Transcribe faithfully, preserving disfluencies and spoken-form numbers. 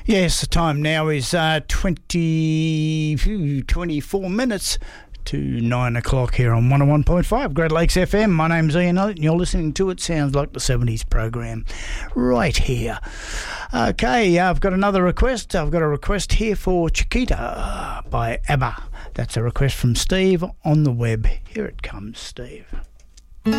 Yes, the time now is uh, twenty, twenty-four minutes to nine o'clock here on one oh one point five Great Lakes F M. My name's Ian Elliott and you're listening to It Sounds Like the seventies program right here. Okay, I've got another request. I've got a request here for Chiquita by ABBA. That's a request from Steve on the web. Here it comes, Steve.